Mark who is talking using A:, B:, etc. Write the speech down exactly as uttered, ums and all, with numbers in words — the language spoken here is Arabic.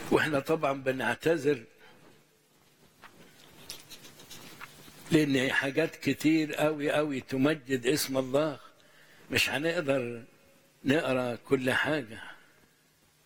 A: واحنا طبعا بنعتذر لان حاجات كتير قوي قوي تمجد اسم الله، مش هنقدر نقرا كل حاجه.